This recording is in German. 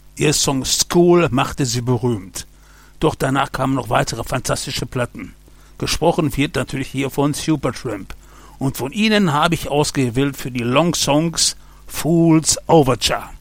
Ihr Song School machte sie berühmt. Doch danach kamen noch weitere fantastische Platten. Gesprochen wird natürlich hier von Supertramp. Und von ihnen habe ich ausgewählt für die Long Songs Fool's Overture.